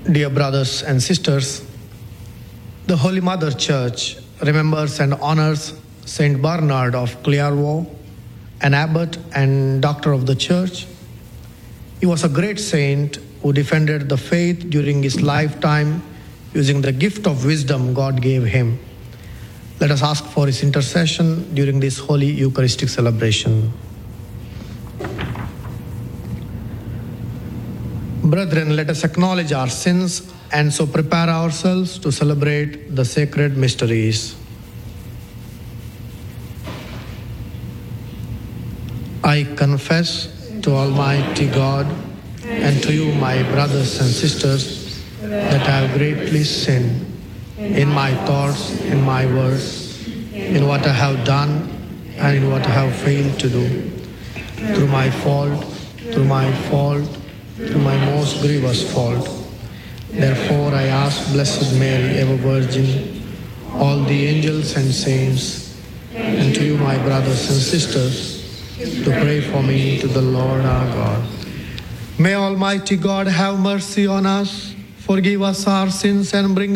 Dear brothers and sisters, the Holy Mother Church remembers and honors Saint Bernard of Clairvaux, an abbot and doctor of the Church. He was a great saint who defended the faith during his lifetime using the gift of wisdom God gave him. Let us ask for his intercession during this Holy Eucharistic celebration. Brethren, let us acknowledge our sins and so prepare ourselves to celebrate the sacred mysteries. I confess to Almighty God and to you, my brothers and sisters, that I have greatly sinned in my thoughts, in my words, in what I have done and in what I have failed to do, through my fault, through my most grievous fault. Therefore I ask Blessed Mary, ever Virgin, all the angels and saints, and to you, my brothers and sisters, to pray for me to the Lord our God. May Almighty God have mercy on us, forgive us our sins, and bring